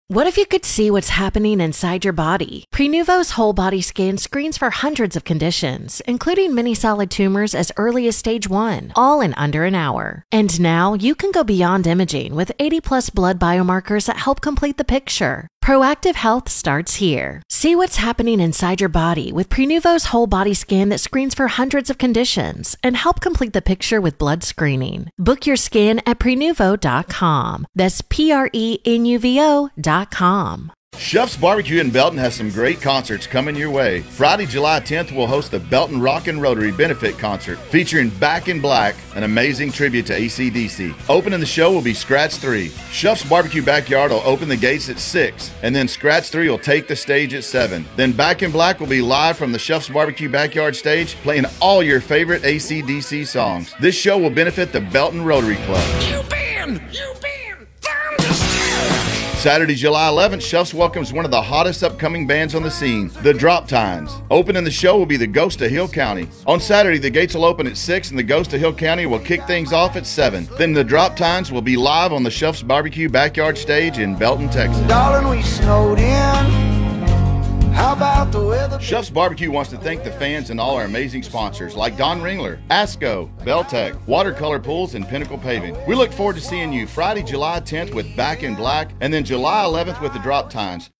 What if you could see what's happening inside your body? Prenuvo's whole body scan screens for hundreds of conditions, including many solid tumors as early as stage 1, all in under an hour. And now you can go beyond imaging with 80+ blood biomarkers that help complete the picture. Proactive health starts here. See what's happening inside your body with Prenuvo's whole body scan that screens for hundreds of conditions and help complete the picture with blood screening. Book your scan at Prenuvo.com. That's Prenuvo.com. Shuff's Barbecue in Belton has some great concerts coming your way. Friday, July 10th, we'll host the Belton Rockin' Rotary Benefit Concert featuring Back in Black, an amazing tribute to AC/DC. Opening the show will be Scratch 3. Shuff's Barbecue Backyard will open the gates at 6, and then Scratch 3 will take the stage at 7. Then Back in Black will be live from the Shuff's Barbecue Backyard stage, playing all your favorite AC/DC songs. This show will benefit the Belton Rotary Club. You've been thunderstorm. Saturday, July 11th, Shuff's welcomes one of the hottest upcoming bands on the scene, the Drop Tines. Opening the show will be the Ghost of Hill County. On Saturday, the gates will open at 6 and the Ghost of Hill County will kick things off at 7. Then the Drop Tines will be live on the Shuff's Barbecue Backyard stage in Belton, Texas. Darling, we snowed in. How about the weather? Shuff's Barbecue wants to thank the fans and all our amazing sponsors like Don Ringler, ASCO, Beltec, Watercolor Pools, and Pinnacle Paving. We look forward to seeing you Friday, July 10th with Back in Black and then July 11th with the Drop Tines.